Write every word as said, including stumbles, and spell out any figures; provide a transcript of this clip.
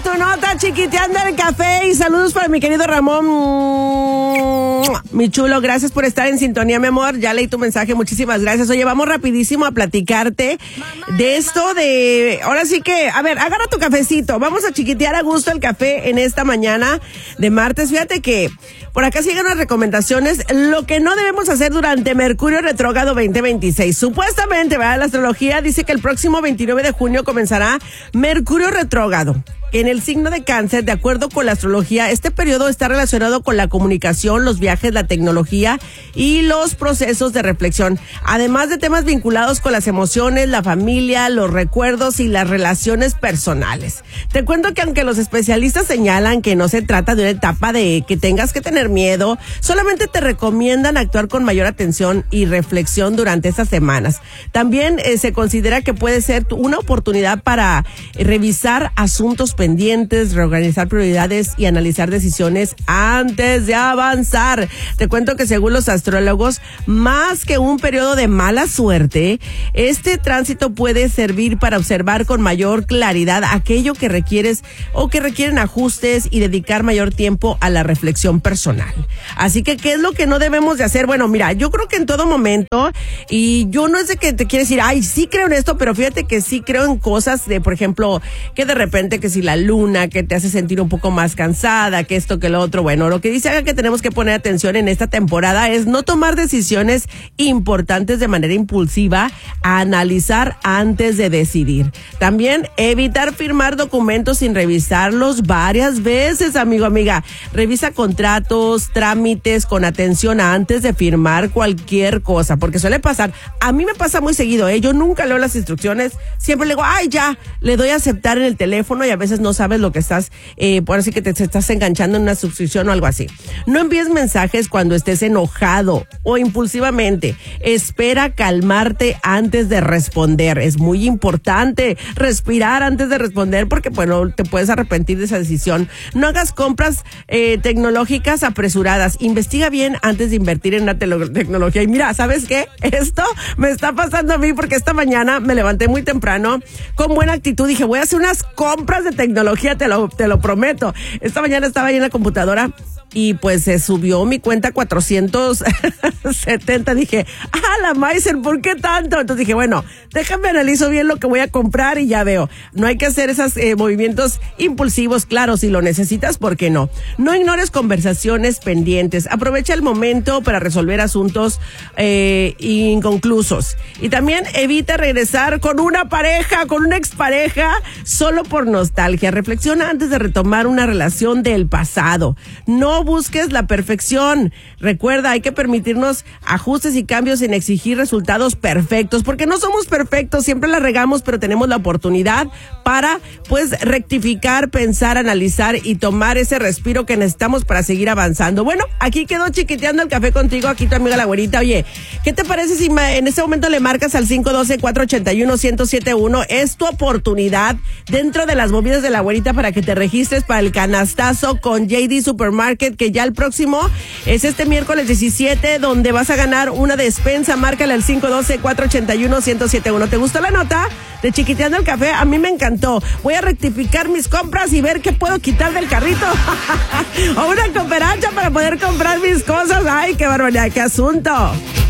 tu nota, chiquiteando el café. Y saludos para mi querido Ramón. Mi chulo, gracias por estar en sintonía, mi amor. Ya leí tu mensaje, muchísimas gracias. Oye, vamos rapidísimo a platicarte de esto de... Ahora sí que, a ver, agarra tu cafecito. Vamos a chiquitear a gusto el café en esta mañana de martes. Fíjate que por acá siguen las recomendaciones. Lo que no debemos hacer durante Mercurio retrógrado veinte veintiséis. Supuestamente, ¿verdad? La astrología dice que el próximo veintinueve de junio comenzará Mercurio retrógrado. En el signo de Cáncer, de acuerdo con la astrología, este periodo está relacionado con la comunicación, los viajes, la tecnología y los procesos de reflexión, además de temas vinculados con las emociones, la familia, los recuerdos y las relaciones personales. Te cuento que aunque los especialistas señalan que no se trata de una etapa de que tengas que tener miedo, solamente te recomiendan actuar con mayor atención y reflexión durante estas semanas. También eh, se considera que puede ser una oportunidad para eh, revisar asuntos pendientes, reorganizar prioridades y analizar decisiones antes de avanzar. Te cuento que según los astrólogos, más que un periodo de mala suerte, este tránsito puede servir para observar con mayor claridad aquello que requieres o que requieren ajustes y dedicar mayor tiempo a la reflexión personal. Así que, ¿qué es lo que no debemos de hacer? Bueno, mira, yo creo que en todo momento, y yo no es de que te quieres decir, ay, sí creo en esto, pero fíjate que sí creo en cosas de, por ejemplo, que de repente que si la luna que te hace sentir un poco más cansada, que esto, que lo otro. Bueno, lo que dice acá que tenemos que poner atención en esta temporada es no tomar decisiones importantes de manera impulsiva, analizar antes de decidir. También evitar firmar documentos sin revisarlos varias veces, amigo, amiga. Revisa contratos, trámites con atención antes de firmar cualquier cosa, porque suele pasar. A mí me pasa muy seguido, ¿eh? Yo nunca leo las instrucciones, siempre le digo, ay, ya, le doy a aceptar en el teléfono y a veces no sabes lo que estás, eh, por así que te, te estás enganchando en una suscripción o algo así. No envíes mensajes cuando estés enojado o impulsivamente. Espera calmarte antes de responder. Es muy importante respirar antes de responder porque, bueno, te puedes arrepentir de esa decisión. No hagas compras eh, tecnológicas apresuradas. Investiga bien antes de invertir en una te- tecnología. Y mira, ¿sabes qué? Esto me está pasando a mí porque esta mañana me levanté muy temprano con buena actitud. Dije, voy a hacer unas compras de tecnología. Tecnología, te lo, te lo prometo. Esta mañana estaba ahí en la computadora y pues se subió mi cuenta cuatrocientos setenta. Dije, ah, la Meiser, ¿por qué tanto? Entonces dije, bueno, déjame analizo bien lo que voy a comprar y ya veo. No hay que hacer esos eh, movimientos impulsivos. Claro, si lo necesitas, ¿por qué no? No ignores conversaciones pendientes. Aprovecha el momento para resolver asuntos eh, inconclusos. Y también evita regresar con una pareja, con una expareja, solo por nostalgia. Reflexiona antes de retomar una relación del pasado. No busques la perfección. Recuerda, hay que permitirnos ajustes y cambios sin exigir resultados perfectos, porque no somos perfectos, siempre la regamos, pero tenemos la oportunidad para, pues, rectificar, pensar, analizar y tomar ese respiro que necesitamos para seguir avanzando. Bueno, aquí quedó chiquiteando el café contigo, aquí tu amiga la güerita. Oye, ¿qué te parece si en este momento le marcas al cinco uno dos, cuatro ocho uno, uno cero siete uno? Es tu oportunidad dentro de las movidas de la güerita para que te registres para el canastazo con J D Supermarket, que ya el próximo es este miércoles diecisiete, donde vas a ganar una despensa. Márcale al cinco uno dos, cuatro ocho uno, uno cero siete uno. ¿Te gustó la nota de chiquiteando el café? A mí me encantó. Voy a rectificar mis compras y ver qué puedo quitar del carrito. O una cooperacha para poder comprar mis cosas. Ay, qué barbaridad, qué asunto.